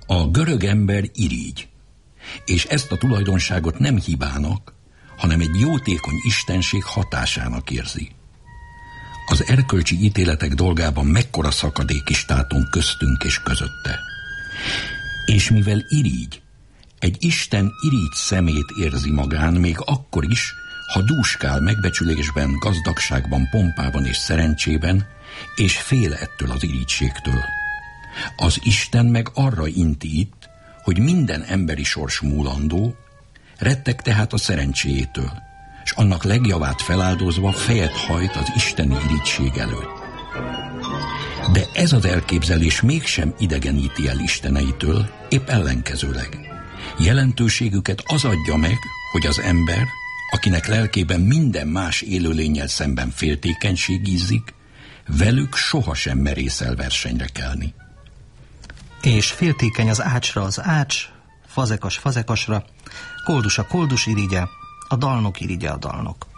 A görög ember irigy, és ezt a tulajdonságot nem hibának, hanem egy jótékony istenség hatásának érzi. Az erkölcsi ítéletek dolgában mekkora szakadék is tátong köztünk és közötte. És mivel irigy, egy Isten irigy szemét érzi magán, még akkor is, ha dúskál megbecsülésben, gazdagságban, pompában és szerencsében, és fél ettől az irigységtől. Az Isten meg arra inti itt, hogy minden emberi sors múlandó, retteg tehát a szerencséjétől, és annak legjavát feláldozva fejet hajt az isteni irigység előtt. De ez az elképzelés mégsem idegeníti el isteneitől, épp ellenkezőleg. Jelentőségüket az adja meg, hogy az ember, akinek lelkében minden más élőlénnyel szemben féltékenység ízzik, velük sohasem merészel versenyre kelni. És féltékeny az ácsra az ács, fazekas fazekasra, koldus a koldus irigye, a dalnok irigye a dalnok.